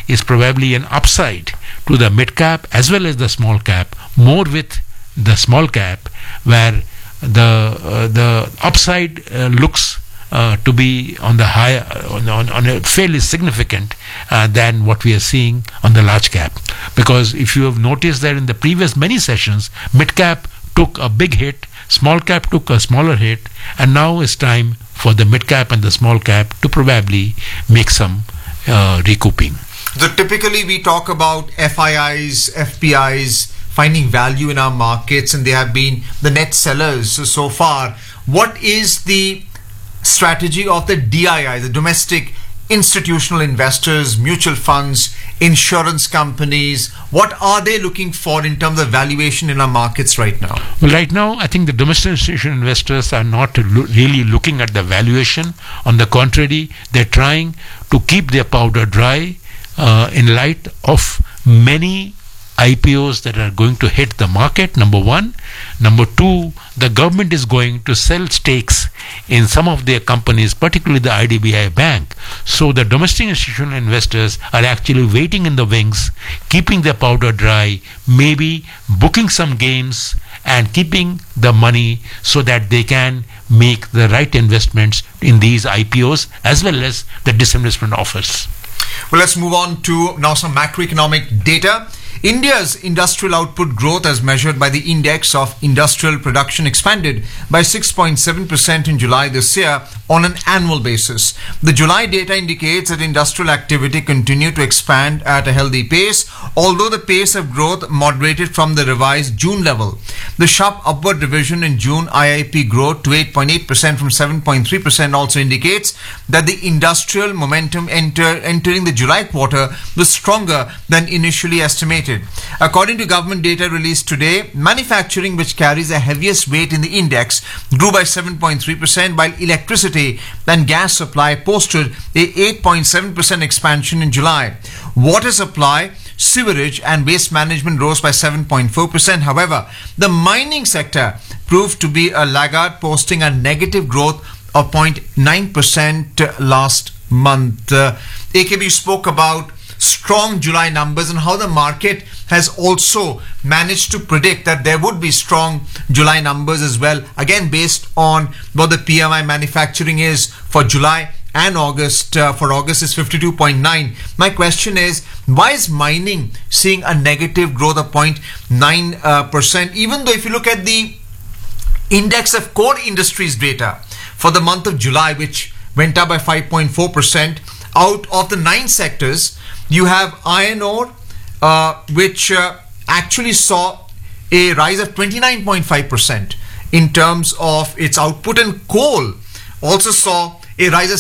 is probably an upside to the mid cap as well as the small cap, more with the small cap, where the upside looks to be on the higher, on a fairly significant than what we are seeing on the large cap. Because if you have noticed that in the previous many sessions, mid cap took a big hit, small cap took a smaller hit, and now it's time for the mid cap and the small cap to probably make some recouping. So typically we talk about FIIs, FPIs finding value in our markets, and they have been the net sellers so far. What is the strategy of the DII, the domestic institutional investors, mutual funds, insurance companies? What are they looking for in terms of valuation in our markets right now? Well, right now, I think the domestic institutional investors are not really looking at the valuation. On the contrary, they're trying to keep their powder dry in light of many IPOs that are going to hit the market, number one. Number two, the government is going to sell stakes in some of their companies, particularly the IDBI Bank. So the domestic institutional investors are actually waiting in the wings, keeping their powder dry, maybe booking some gains and keeping the money so that they can make the right investments in these IPOs as well as the disinvestment offers. Well, let's move on to now some macroeconomic data. India's industrial output growth as measured by the Index of Industrial Production expanded by 6.7% in July this year on an annual basis. The July data indicates that industrial activity continued to expand at a healthy pace, although the pace of growth moderated from the revised June level. The sharp upward revision in June IIP growth to 8.8% from 7.3% also indicates that the industrial momentum entering the July quarter was stronger than initially estimated. According to government data released today, manufacturing, which carries the heaviest weight in the index, grew by 7.3%, while electricity and gas supply posted a 8.7% expansion in July. Water supply, sewerage and waste management rose by 7.4%. However, the mining sector proved to be a laggard, posting a negative growth of 0.9% last month. AKB spoke about strong July numbers and how the market has also managed to predict that there would be strong July numbers as well, again based on what the PMI manufacturing is for July and August. For August is 52.9. My question is, why is mining seeing a negative growth of 0.9%, even though if you look at the index of core industries data for the month of July, which went up by 5.4%, out of the 9 sectors, you have iron ore, which actually saw a rise of 29.5% in terms of its output, and coal also saw a rise of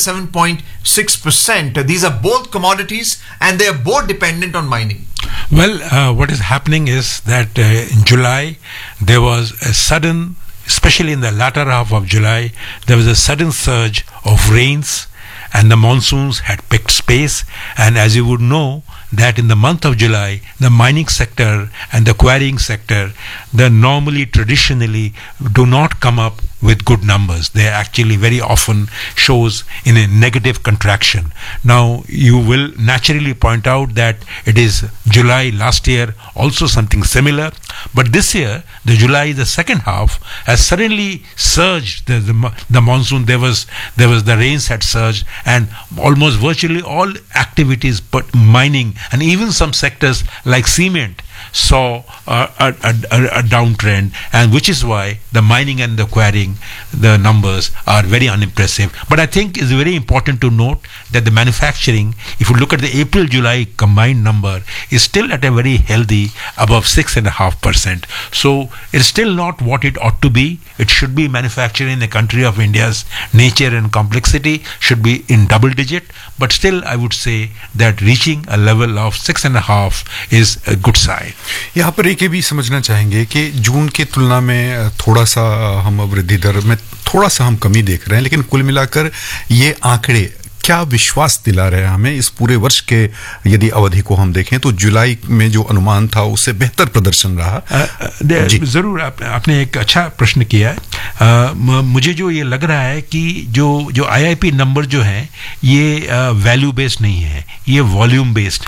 7.6%. These are both commodities and they are both dependent on mining. Well, what is happening is that in July there was a sudden, especially in the latter half of July, there was a sudden surge of rains and the monsoons had picked pace. And as you would know, that in the month of July, the mining sector and the quarrying sector, they normally traditionally do not come up with good numbers. They actually very often shows in a negative contraction. Now, you will naturally point out that it is July last year also something similar, but this year, the July, the second half, has suddenly surged. The monsoon, there was the rains had surged, and almost virtually all activities, but mining and even some sectors like cement saw a downtrend, and which is why the mining and the quarrying, the numbers are very unimpressive. But I think it's very important to note that the manufacturing, if you look at the April-July combined number, is still at a very healthy above 6.5%. So it's still not what it ought to be. It should be manufacturing in a country of India's nature and complexity should be in double digit, but still I would say that reaching a level of 6.5 is a good sign. यहाँ पर एक भी समझना चाहेंगे कि जून की तुलना में थोड़ा सा हम वृद्धि दर में थोड़ा सा हम कमी देख रहे हैं, लेकिन कुल मिलाकर ये आंकड़े क्या विश्वास दिला रहे हैं हमें इस पूरे वर्ष के यदि अवधि को हम देखें तो जुलाई में जो अनुमान था उससे बेहतर प्रदर्शन रहा? जरूर आपने एक अच्छा प्रश्न किया है। मुझे जो ये लग रहा है कि जो आईआईपी नंबर जो है ये वैल्यू बेस्ड नहीं है, ये वॉल्यूम बेस्ड